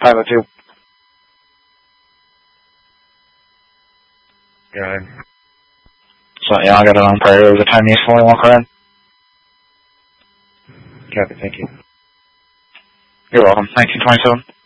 Pilot 2. Go ahead. So, yeah, I got it on priority over the time you fully walk around. Copy, thank you. You're welcome. 1927.